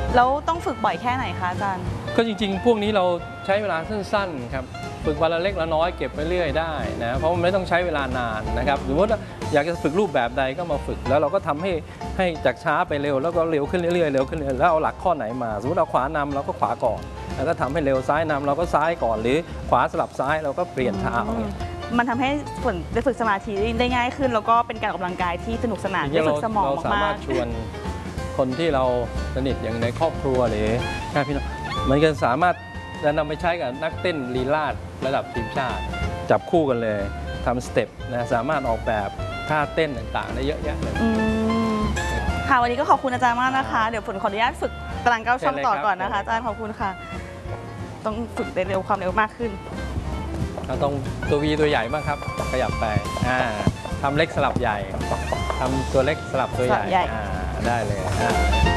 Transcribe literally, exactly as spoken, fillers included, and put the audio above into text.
แล้วต้องฝึกบ่อยแค่ไหนคะอาจารย์ก็จริงๆพวกนี้เราใช้เวลาสั้นๆครับฝึกวันละเล็กละน้อยเก็บไปเรื่อยได้นะเพราะมันไม่ต้องใช้เวลานานนะครับหรือว่าอยากจะฝึกรูปแบบใดก็มาฝึกแล้วเราก็ทำให้ให้จากช้าไปเร็วแล้วก็เร็วขึ้นเรื่อยๆเร็วขึ้นเรื่อยๆแล้วเอาหลักข้อไหนมาสมมติเราขวานำเราก็ขวาก่อนแล้วก็ทำให้เร็วซ้ายนำเราก็ซ้ายก่อนหรือขวาสลับซ้ายเราก็เปลี่ยนเท้ามันทำให้ฝนได้ฝึกสมาธิได้ง่ายขึ้นแล้วก็เป็นการออกกำลังกายที่สนุกสนานได้ฝึกสมองมากๆเราสามารถชวนคนที่เราสนิทอย่างในครอบครัวหรือญาติพี่น้องมันก็สามารถจะนำไปใช้กับนักเต้นลีลาศระดับทีมชาติจับคู่กันเลยทำสเต็ปนะสามารถออกแบบท่าเต้นต่างๆได้เยอะแยะเลยค่ะวันนี้ก็ขอบคุณอาจารย์มากนะคะเดี๋ยวฝนขออนุญาตฝึกตารางเก้าช่องต่อก่อนนะคะอาจารย์ขอบคุณค่ะต้องฝึกได้เร็วความเร็วมากขึ้นเราต้องตัววีตัวใหญ่บ้างครับขยับไปทำเล็กสลับใหญ่ทำตัวเล็กสลับตัวใหญ่ได้เลย